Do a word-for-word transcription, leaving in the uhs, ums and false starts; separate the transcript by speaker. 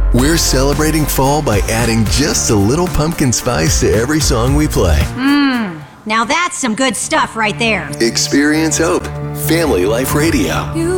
Speaker 1: We're celebrating fall by adding just a little pumpkin spice to every song we play.
Speaker 2: Mmm, now that's some good stuff right there.
Speaker 1: Experience hope. Family Life Radio.